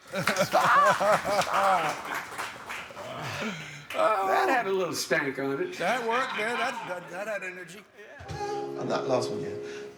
That had a little stank on it. That worked, man. That had energy. On that last one, yeah.